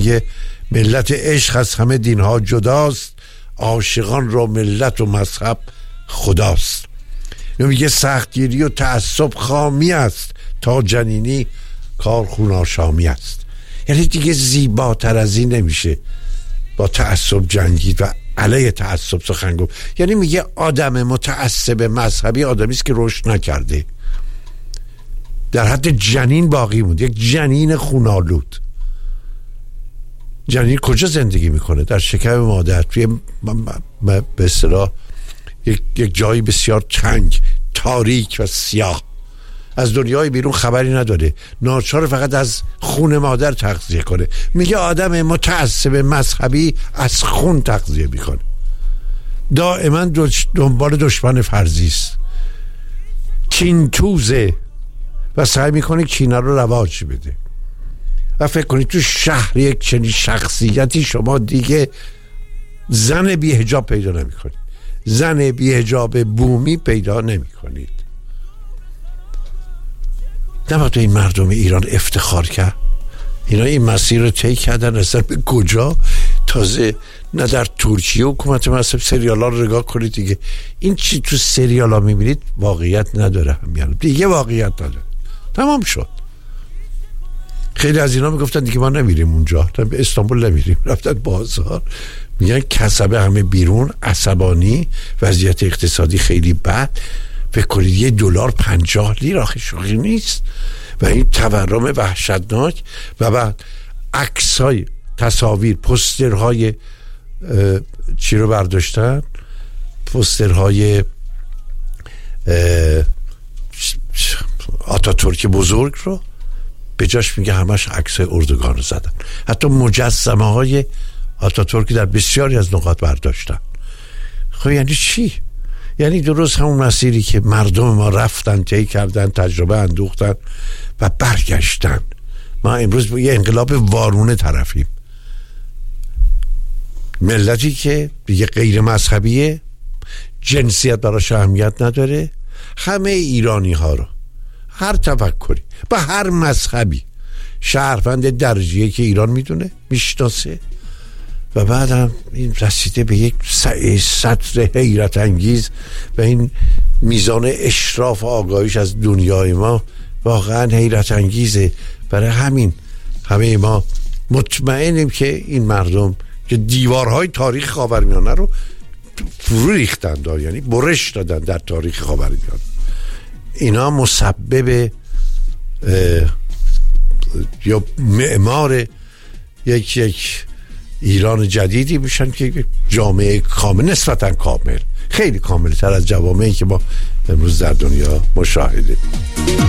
میگه ملت عشق از همه دینها جداست، عاشقان را ملت و مذهب خداست. یا میگه سختگیری و تعصب خامی است، تا جنینی کار خون آشامی است. یعنی دیگه زیباتر از این نمیشه با تعصب جنگید و علیه تعصب سخن گفت. یعنی میگه آدم متعصب مذهبی آدمی است که رشد نکرده، در حد جنین باقی موند، یک جنین خونالود. جنین کجا زندگی میکنه؟ در شکم مادر، توی به اصطلاح یک جایی بسیار تنگ، تاریک و سیاه. از دنیای بیرون خبری نداره، ناچار فقط از خون مادر تغذیه کنه. میگه آدم متعصب مذهبی از خون تغذیه میکنه، دائما دنبال دشمن فرضی است، کین توزه و سعی میکنه کینه رو رواج بده. و فکر کنید تو شهر یک چنین شخصیتی شما دیگه زن بی حجاب پیدا نمیکنید، زن بی حجاب بومی پیدا نمیکنید. نباید این مردم ایران افتخار کرد؟ اینا این مسیر رو طی کردن، اصلا به کجا؟ تازه نه در ترکیه حکومت مذهب، سریال ها رو نگاه کنید دیگه، این چی تو سریال ها میبینید واقعیت نداره، هم دیگه واقعیت نداره، تمام شد. خیلی از اینا میگفتن دیگه ما نمیریم اونجا، به استانبول نمیریم، رفتن بازار، میگن کسبه همه بیرون، عصبانی، وضعیت اقتصادی خیلی بد. فکر کنید $1 50 لیره، آخه شوخی نیست. و این تورم وحشتناک. و بعد عکس‌های، تصاویر، پوسترهای چی رو برداشتن؟ پوسترهای آتاتورک بزرگ رو، به جاش میگه همش عکس‌های اردوگان رو زدن. حتی مجسمه های آتاتورک در بسیاری از نقاط برداشتن. خب یعنی چی؟ یعنی درست همون مسیری که مردم ما رفتن، طی کردن، تجربه اندوختن و برگشتن. ما امروز با یه انقلاب وارونه طرفیم. ملتی که دیگه غیر مذهبیه، جنسیت براش اهمیت نداره، همه ایرانی ها رو، هر تفکری با هر مذهبی، شهروند درجیه که ایران میدونه، میشناسه. و بعدم این رسیده به یک سطر حیرت انگیز و این میزان اشراف و آگاهیش از دنیای ما واقعا حیرت انگیزه. برای همین همه ما مطمئنیم که این مردم که دیوارهای تاریخ خاورمیانه رو فرو ریختن، یعنی برش دادن در تاریخ خاورمیانه، اینا مسبب یا معمار یک ایران جدیدی میشن که جامعه کامل، نسبتا کامل، خیلی کامل تر از جوامعی که ما امروز در دنیا مشاهده.